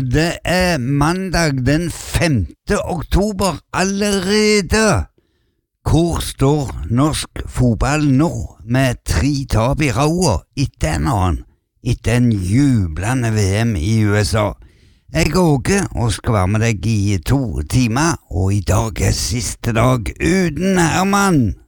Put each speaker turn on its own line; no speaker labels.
det mandag den 5. oktober allerede. Hvor står norsk fotball nå med 3 tap i raua etter en jublende VM i USA? Jeg er Åge og skal være med deg i 2 timer, og i dag er siste dag uten Herman.